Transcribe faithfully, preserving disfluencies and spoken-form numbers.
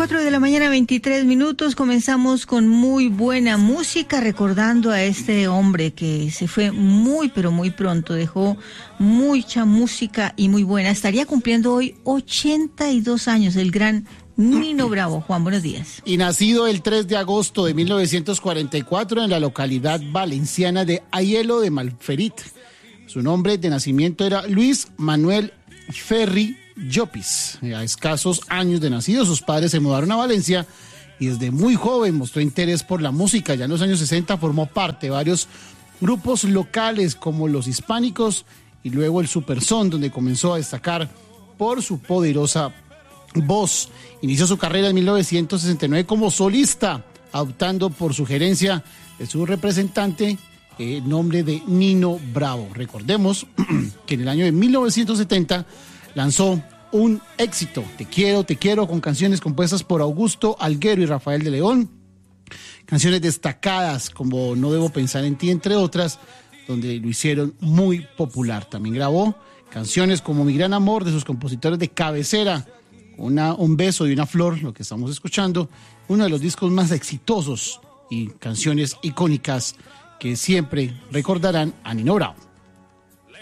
cuatro de la mañana, veintitrés minutos. Comenzamos con muy buena música, recordando a este hombre que se fue muy, pero muy pronto. Dejó mucha música y muy buena. Estaría cumpliendo hoy ochenta y dos años, el gran Nino Bravo. Juan, buenos días. Y nacido el tres de agosto de mil novecientos cuarenta y cuatro en la localidad valenciana de Aielo de Malferit. Su nombre de nacimiento era Luis Manuel Ferri Llopis. A escasos años de nacido, sus padres se mudaron a Valencia y desde muy joven mostró interés por la música. Ya en los años sesenta formó parte de varios grupos locales como los Hispánicos y luego el Superson, donde comenzó a destacar por su poderosa voz. Inició su carrera en mil novecientos sesenta y nueve como solista, optando por sugerencia de su representante el nombre de Nino Bravo. Recordemos que en el año de mil novecientos setenta lanzó un éxito, Te quiero, te quiero, con canciones compuestas por Augusto Alguero y Rafael de León, canciones destacadas como No debo pensar en ti, entre otras, donde lo hicieron muy popular. También grabó canciones como Mi gran amor, de sus compositores de cabecera, una, Un beso y una flor, lo que estamos escuchando, uno de los discos más exitosos y canciones icónicas que siempre recordarán a Nino Bravo.